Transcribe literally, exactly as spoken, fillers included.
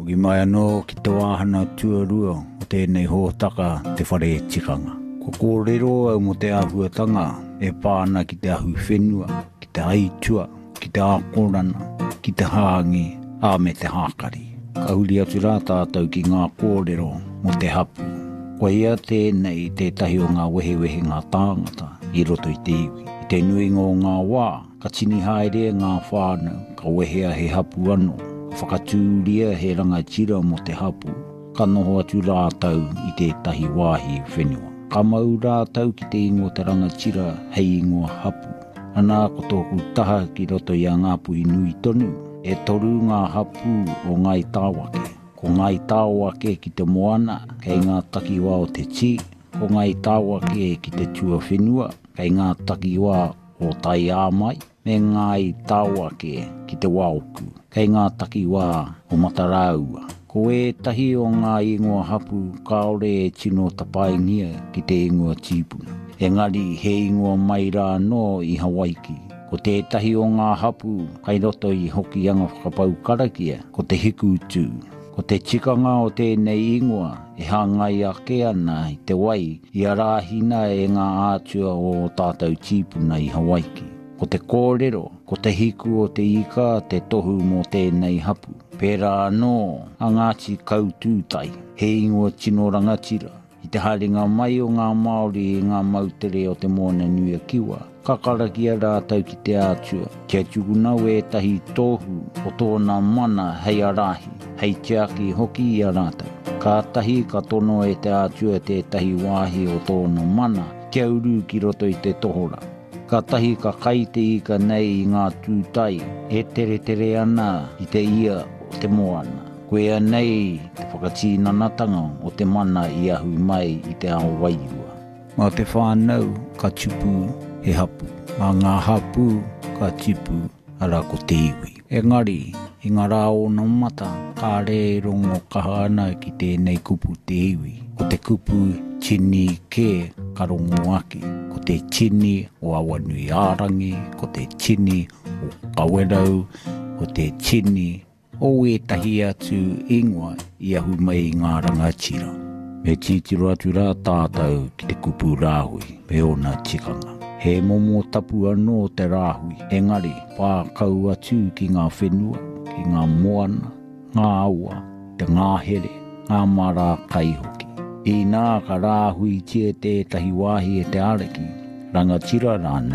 Ko ki mai anō ki te wāhana tuarua o tēnei hōtaka te whare tikanga. Ko kōrero au mo te āhuatanga e pāna ki te ahu whenua, ki te aitua, ki te ākorana, ki te hāngi, ā me te hākari. Ka huli atu rā tātou ki ngā kōrero mo te hapu. Ko ia tēnei tētahi o ngā wehewehe ngā tāngata i roto i te iwi. I te nuinga o ngā wā, ka tini haere ngā whānau, ka wehea he hapu anō, ka whakatūria he rangatira mo te hapu, ka noho atu rātau i tētahi wāhi whenua. Ka mau rātau ki te ingo te rangatira hei ingoa hapu. Anā ko tōku taha ki roto i a ngā puhi nui tonu, e toru ngā hapu o ngai tāwake. Ko ngai tāwake ki te moana, kei ngā takiwa o te ti, ko ngai tāwake ki te tua whenua, kei ngā takiwa o tai āmai, me ngai tāwake ki te waoku, kei ngā takiwa o mataraua. Ko e tahi o ngā ingoa hapu kaore e tino tapaingia ki te ingoa tīpuna. Engari he ingoa mai rā no i Hawaiki. Ko tētahi o ngā hapu kai roto i hoki anga whakapau karakia, ko te hiku tū. Ko te tikanga o tēnei ingoa e hangai ake ana i te wai i a rāhina e ngā ātua o tātou tīpuna i Hawaiki. Ko te kōrero, ko te hiku o te ika te tohu mō tēnei hapu. Pērā anō a Ngāti Kautūtai, he ingoa tino rangatira. I te haringa mai o ngā Māori i ngā mautere o te Moana Nui a Kiwa, kakarakia rātau ki te ātua. Kia tukunau e tahi tohu o tōna mana hei arahi, hei tiaki hoki i a rātau. Ka tahi ka tono e te ātua te tahi wāhi o tōna mana, kia uru ki roto i te tohora. Ka tahi ka kai te ika nei i ngā tūtai, e tere tere ana i te ia o te moana. Koea nei te whakatīnanatanga o te mana i ahu mai i te ao wairua. Mā te whānau ka tupu he hapu. Mā ngā hapu ka tupu ara ko te iwi. Engari, i ngā rā o nā mata, ka re rongo kaha ana ki tēnei kupu te iwi. Ko te kupu tini ke ka rongo ake. Ko te tini o Awanui Ārangi, ko te tini o Kawerau, ko te tini o e tahi atu ingoa i ahu mai ngā rangatira. Me titiro atu rā tātou ki te kupu rāhui, me ona tikanga. He momo tapu anō te rāhui, engari pākau atu ki ngā whenua, ki ngā moana, ngā aua, te ngāhere, ngā mara kaihoki. I nā ka rāhui tia tētahi wāhi e te areki, rangatira rānei.